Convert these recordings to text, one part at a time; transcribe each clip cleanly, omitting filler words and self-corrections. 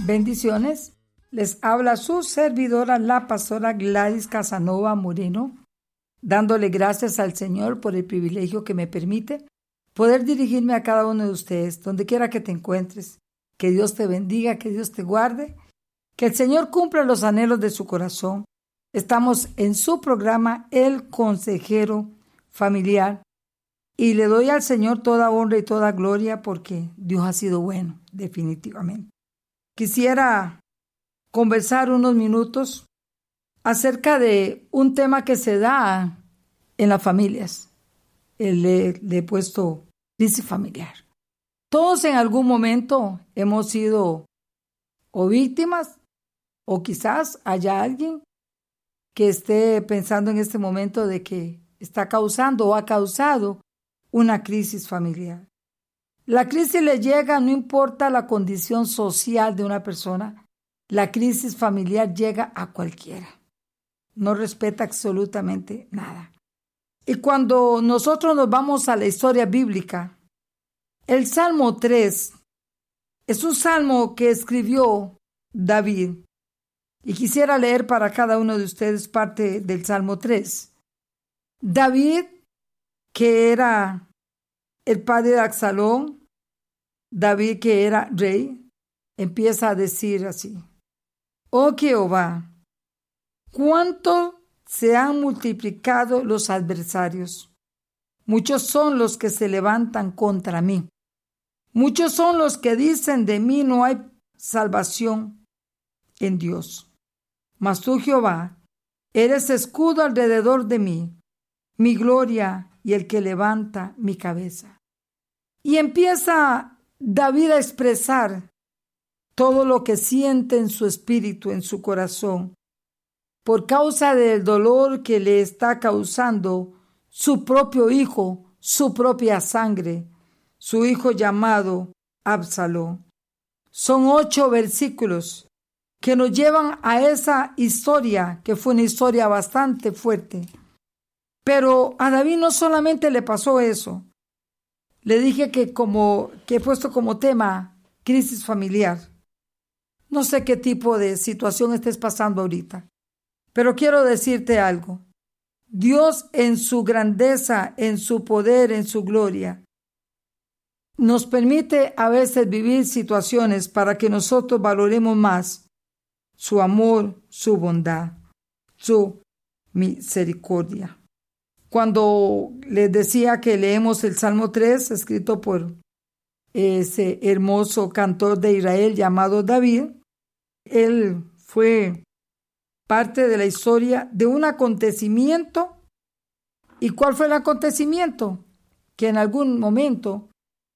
Bendiciones. Les habla su servidora, la pastora Gladys Casanova Moreno, dándole gracias al Señor por el privilegio que me permite poder dirigirme a cada uno de ustedes, donde quiera que te encuentres. Que Dios te bendiga, que Dios te guarde, que el Señor cumpla los anhelos de su corazón. Estamos en su programa El Consejero Familiar y le doy al Señor toda honra y toda gloria porque Dios ha sido bueno, definitivamente. Quisiera conversar unos minutos acerca de un tema que se da en las familias. Le he puesto crisis familiar. Todos en algún momento hemos sido o víctimas o quizás haya alguien que esté pensando en este momento de que está causando o ha causado una crisis familiar. La crisis le llega, no importa la condición social de una persona, la crisis familiar llega a cualquiera. No respeta absolutamente nada. Y cuando nosotros nos vamos a la historia bíblica, el Salmo 3 es un salmo que escribió David. Y quisiera leer para cada uno de ustedes parte del Salmo 3. David, que era el padre de Absalón, David que era rey, empieza a decir así: Oh Jehová, cuánto se han multiplicado los adversarios. Muchos son los que se levantan contra mí. Muchos son los que dicen de mí no hay salvación en Dios. Mas tú, Jehová, eres escudo alrededor de mí, mi gloria y el que levanta mi cabeza. Y empieza David a expresar todo lo que siente en su espíritu, en su corazón, por causa del dolor que le está causando su propio hijo, su propia sangre, su hijo llamado Absalón. Son 8 versículos que nos llevan a esa historia, que fue una historia bastante fuerte. Pero a David no solamente le pasó eso. Le dije que he puesto como tema crisis familiar. No sé qué tipo de situación estés pasando ahorita, pero quiero decirte algo. Dios en su grandeza, en su poder, en su gloria, nos permite a veces vivir situaciones para que nosotros valoremos más su amor, su bondad, su misericordia. Cuando les decía que leemos el Salmo 3, escrito por ese hermoso cantor de Israel llamado David, él fue parte de la historia de un acontecimiento. ¿Y cuál fue el acontecimiento? Que en algún momento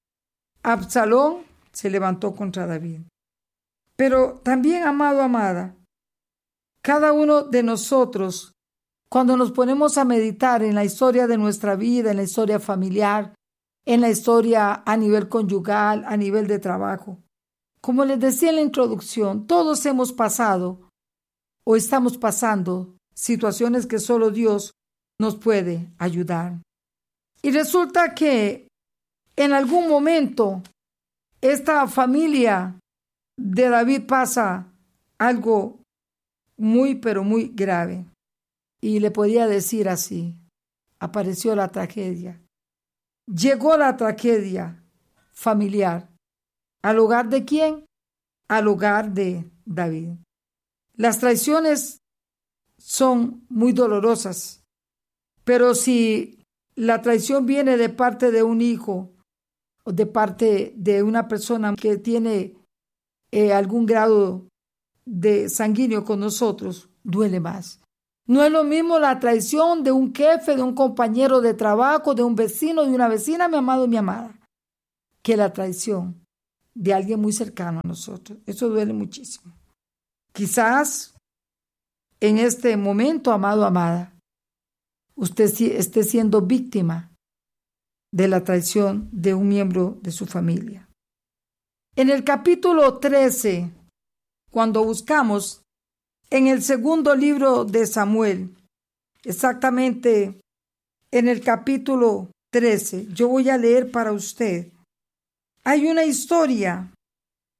Absalón se levantó contra David. Pero también, amado, amada, cada uno de nosotros, cuando nos ponemos a meditar en la historia de nuestra vida, en la historia familiar, en la historia a nivel conyugal, a nivel de trabajo, como les decía en la introducción, todos hemos pasado o estamos pasando situaciones que solo Dios nos puede ayudar. Y resulta que en algún momento esta familia de David pasa algo muy, pero muy grave. Y le podía decir así: apareció la tragedia. Llegó la tragedia familiar. ¿Al hogar de quién? Al hogar de David. Las traiciones son muy dolorosas, pero si la traición viene de parte de un hijo o de parte de una persona que tiene algún grado de sanguíneo con nosotros, duele más. No es lo mismo la traición de un jefe, de un compañero de trabajo, de un vecino, de una vecina, mi amado, mi amada, que la traición de alguien muy cercano a nosotros. Eso duele muchísimo. Quizás en este momento, amado, amada, usted esté siendo víctima de la traición de un miembro de su familia. En el capítulo 13, cuando buscamos en el segundo libro de Samuel, exactamente en el capítulo 13, yo voy a leer para usted. Hay una historia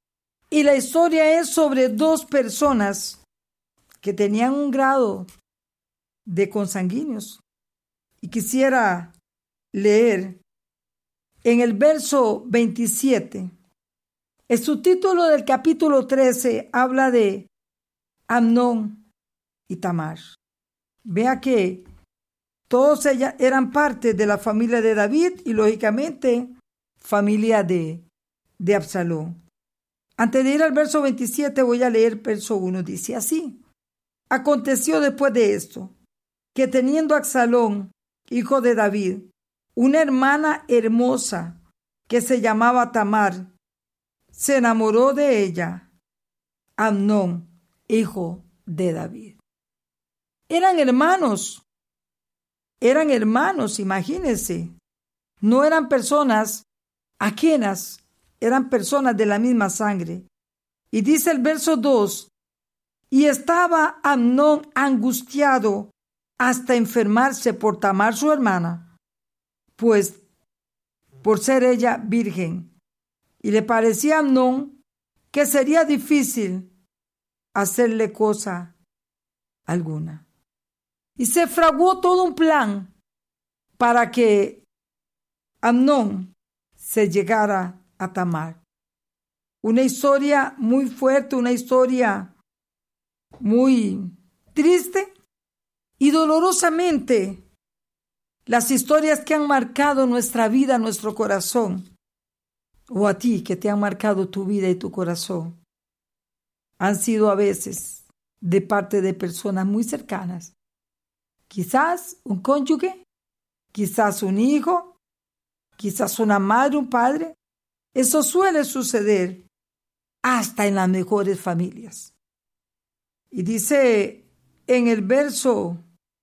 Y la historia es sobre dos personas que tenían un grado de consanguíneos. Y quisiera leer en el verso 27. El subtítulo del capítulo 13 habla de Amnón y Tamar. Vea que todos ellas eran parte de la familia de David y lógicamente familia de Absalón. Antes de ir al verso 27 voy a leer verso 1. Dice así: Aconteció después de esto, que teniendo Absalón, hijo de David, una hermana hermosa que se llamaba Tamar, se enamoró de ella Amnón, hijo de David. Eran hermanos, imagínense. No eran personas ajenas, eran personas de la misma sangre. Y dice el verso 2, y estaba Amnón angustiado hasta enfermarse por Tamar su hermana, pues por ser ella virgen. Y le parecía a Amnón que sería difícil hacerle cosa alguna. Y se fraguó todo un plan para que Amnón se llegara a Tamar. Una historia muy fuerte, una historia muy triste y dolorosamente las historias que han marcado nuestra vida, nuestro corazón, o a ti que te han marcado tu vida y tu corazón, han sido a veces de parte de personas muy cercanas. Quizás un cónyuge, quizás un hijo, quizás una madre, un padre. Eso suele suceder hasta en las mejores familias. Y dice en el verso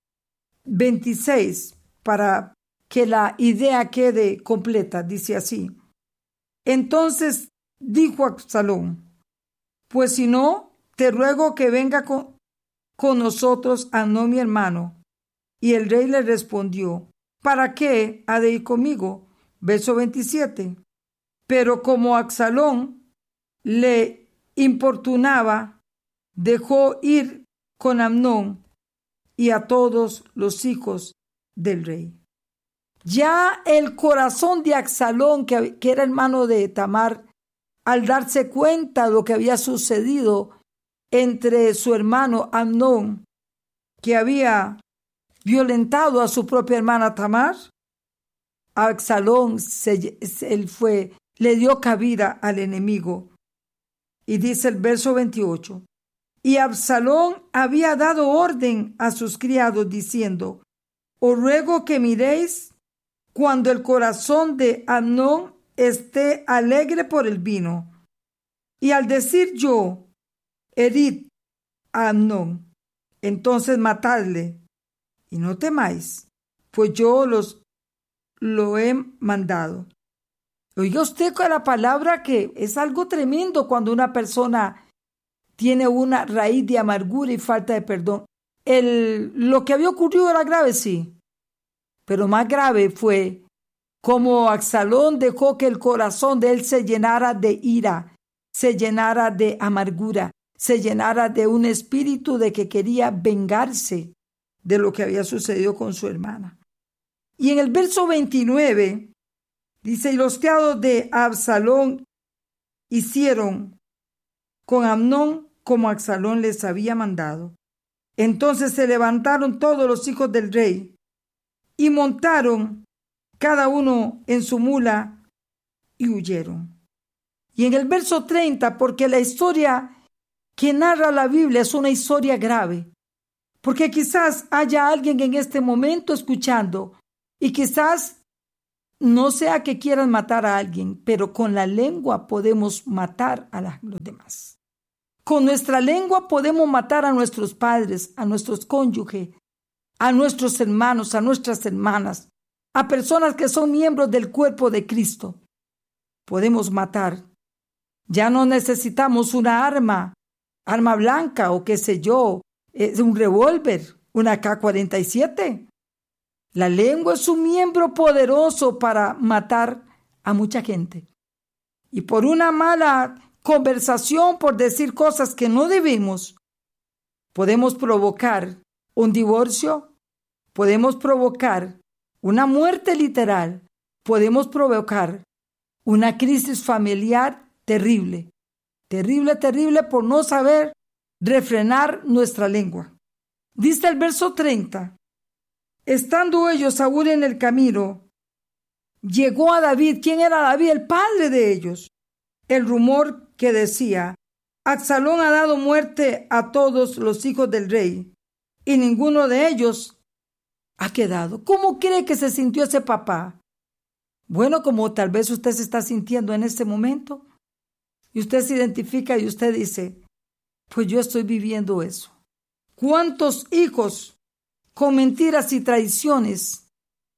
26, para que la idea quede completa, dice así: Entonces dijo Absalón, pues si no, te ruego que venga con nosotros Amnón mi hermano. Y el rey le respondió, ¿para qué ha de ir conmigo? Verso 27. Pero como Absalón le importunaba, dejó ir con Amnón y a todos los hijos del rey. Ya el corazón de Absalón, que era hermano de Tamar, al darse cuenta de lo que había sucedido entre su hermano Amnón, que había violentado a su propia hermana Tamar, Absalón le dio cabida al enemigo. Y dice el verso 28, y Absalón había dado orden a sus criados diciendo, os ruego que miréis cuando el corazón de Amnón esté alegre por el vino. Y al decir yo, herid a Amnón, entonces matadle, y no temáis, pues yo lo he mandado. Oiga usted con la palabra que es algo tremendo cuando una persona tiene una raíz de amargura y falta de perdón. Lo que había ocurrido era grave, sí, pero más grave fue como Absalón dejó que el corazón de él se llenara de ira, se llenara de amargura, se llenara de un espíritu de que quería vengarse de lo que había sucedido con su hermana. Y en el verso 29 dice, y los criados de Absalón hicieron con Amnón como Absalón les había mandado. Entonces se levantaron todos los hijos del rey y montaron cada uno en su mula y huyeron. Y en el verso 30, porque la historia que narra la Biblia es una historia grave, porque quizás haya alguien en este momento escuchando y quizás no sea que quieran matar a alguien, pero con la lengua podemos matar a los demás. Con nuestra lengua podemos matar a nuestros padres, a nuestros cónyuges, a nuestros hermanos, a nuestras hermanas, a personas que son miembros del cuerpo de Cristo. Podemos matar. Ya no necesitamos una arma blanca o qué sé yo, un revólver, una AK-47. La lengua es un miembro poderoso para matar a mucha gente. Y por una mala conversación, por decir cosas que no debemos, podemos provocar un divorcio, podemos provocar una muerte literal, podemos provocar una crisis familiar terrible, terrible, terrible por no saber refrenar nuestra lengua. Dice el verso 30, estando ellos aún en el camino, llegó a David. ¿Quién era David? El padre de ellos. El rumor que decía, Absalón ha dado muerte a todos los hijos del rey, y ninguno de ellos ha quedado. ¿Cómo cree que se sintió ese papá? Bueno, como tal vez usted se está sintiendo en este momento, y usted se identifica y usted dice, pues yo estoy viviendo eso. ¿Cuántos hijos con mentiras y traiciones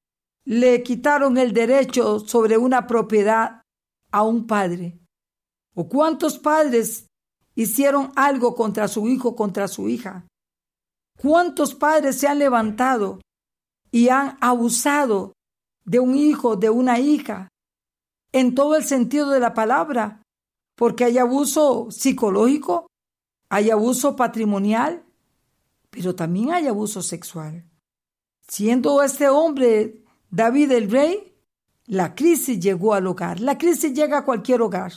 le quitaron el derecho sobre una propiedad a un padre? ¿O cuántos padres hicieron algo contra su hijo, contra su hija? ¿Cuántos padres se han levantado y han abusado de un hijo, de una hija, en todo el sentido de la palabra? Porque hay abuso psicológico, hay abuso patrimonial, pero también hay abuso sexual. Siendo este hombre David el rey, la crisis llegó al hogar. La crisis llega a cualquier hogar.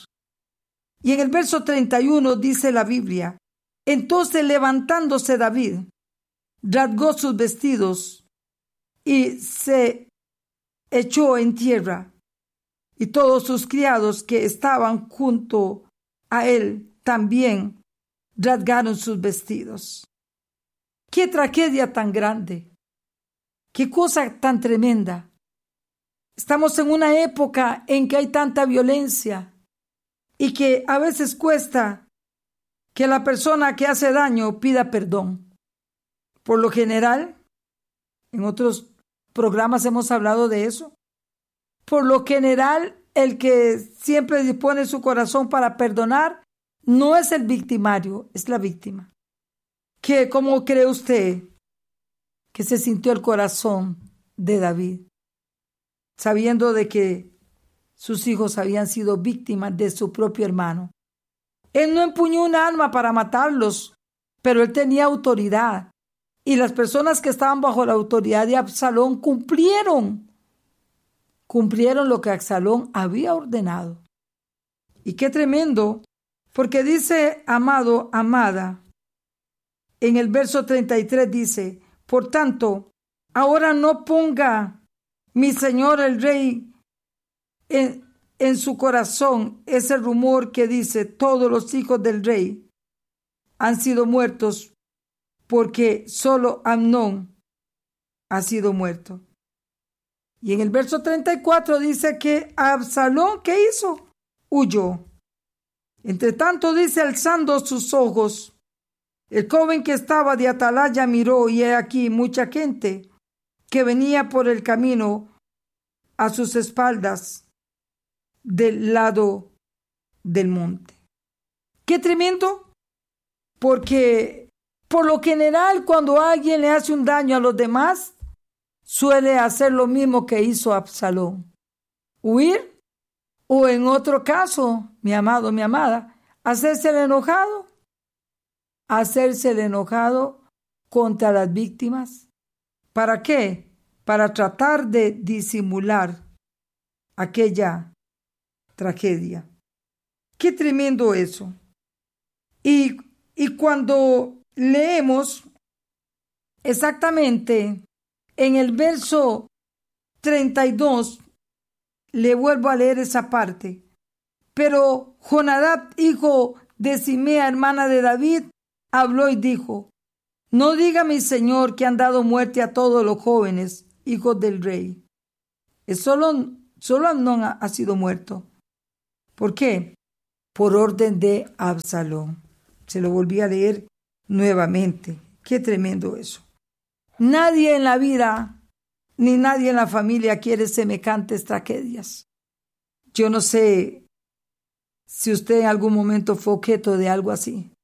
Y en el verso 31 dice la Biblia, entonces levantándose David, rasgó sus vestidos y se echó en tierra, y todos sus criados que estaban junto a él también rasgaron sus vestidos. ¡Qué tragedia tan grande! ¡Qué cosa tan tremenda! Estamos en una época en que hay tanta violencia y que a veces cuesta que la persona que hace daño pida perdón. Por lo general, en otros programas hemos hablado de eso. Por lo general, el que siempre dispone su corazón para perdonar no es el victimario, es la víctima. ¿Cómo cree usted que se sintió el corazón de David, sabiendo de que sus hijos habían sido víctimas de su propio hermano? Él no empuñó un arma para matarlos, pero él tenía autoridad. Y las personas que estaban bajo la autoridad de Absalón cumplieron lo que Absalón había ordenado. Y qué tremendo, porque dice, amado, amada, en el verso 33 dice, por tanto, ahora no ponga mi señor el rey en su corazón ese rumor que dice, todos los hijos del rey han sido muertos, porque solo Amnón ha sido muerto. Y en el verso 34 dice que Absalón, ¿qué hizo? Huyó. Entre tanto dice, alzando sus ojos, el joven que estaba de atalaya miró, y he aquí mucha gente que venía por el camino a sus espaldas del lado del monte. ¡Qué tremendo! Porque por lo general, cuando alguien le hace un daño a los demás, suele hacer lo mismo que hizo Absalón. Huir, o en otro caso, mi amado, mi amada, hacerse el enojado. Hacerse el enojado contra las víctimas. ¿Para qué? Para tratar de disimular aquella tragedia. ¡Qué tremendo eso! Y cuando leemos exactamente en el verso 32, le vuelvo a leer esa parte. Pero Jonadab, hijo de Simea, hermana de David, habló y dijo, no diga mi señor que han dado muerte a todos los jóvenes, hijos del rey. Solo Amnón ha sido muerto. ¿Por qué? Por orden de Absalón. Se lo volví a leer nuevamente. Qué tremendo eso. Nadie en la vida, ni nadie en la familia quiere semejantes tragedias. Yo no sé si usted en algún momento fue objeto de algo así.